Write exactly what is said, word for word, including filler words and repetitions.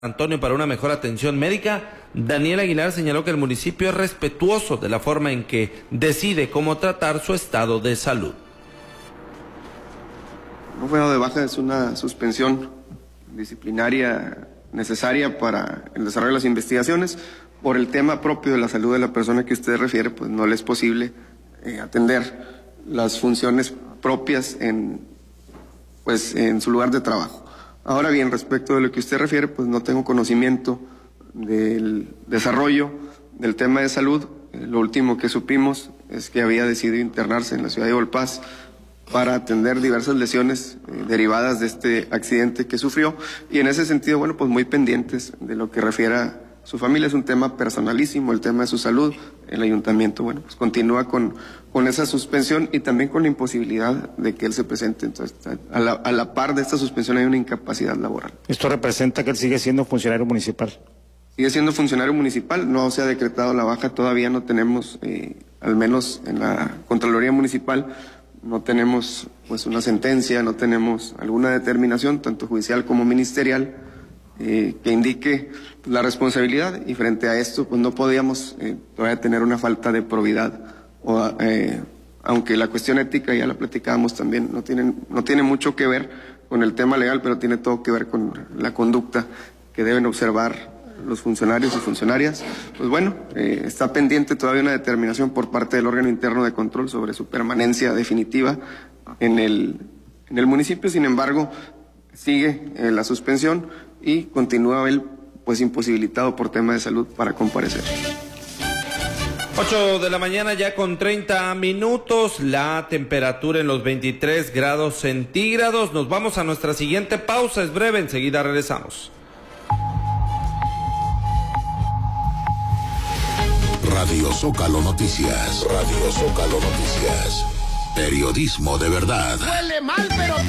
Antonio para una mejor atención médica, Daniel Aguilar señaló que el municipio es respetuoso de la forma en que decide cómo tratar su estado de salud. No fue dado de baja, es una suspensión disciplinaria necesaria para el desarrollo de las investigaciones. Por el tema propio de la salud de la persona que usted refiere, pues no le es posible eh, atender las funciones propias en, pues, en su lugar de trabajo. Ahora bien, respecto de lo que usted refiere, pues no tengo conocimiento del desarrollo del tema de salud. Eh, lo último que supimos es que había decidido internarse en la ciudad de Volpás para atender diversas lesiones eh, derivadas de este accidente que sufrió, y en ese sentido, bueno, pues muy pendientes de lo que refiere a su familia. Es un tema personalísimo, el tema de su salud. El ayuntamiento, bueno, pues continúa con, con esa suspensión y también con la imposibilidad de que él se presente. Entonces, a la, a la par de esta suspensión hay una incapacidad laboral. ¿Esto representa que él sigue siendo funcionario municipal? Sigue siendo funcionario municipal, no se ha decretado la baja, todavía no tenemos, eh, al menos en la Contraloría Municipal, no tenemos pues una sentencia, no tenemos alguna determinación, tanto judicial como ministerial, eh, que indique la responsabilidad, y frente a esto pues no podíamos eh, todavía tener una falta de probidad, o, eh, aunque la cuestión ética, ya la platicábamos también, no tiene, no tiene mucho que ver con el tema legal, pero tiene todo que ver con la conducta que deben observar los funcionarios y funcionarias. Pues bueno, eh, está pendiente todavía una determinación por parte del órgano interno de control sobre su permanencia definitiva en el, en el municipio. Sin embargo, sigue eh, la suspensión y continúa él pues imposibilitado por tema de salud para comparecer. ocho de la mañana ya con treinta minutos, la temperatura en los veintitrés grados centígrados. Nos vamos a nuestra siguiente pausa, es breve, enseguida regresamos. Radio Zócalo Noticias, Radio Zócalo Noticias, periodismo de verdad. Huele mal, pero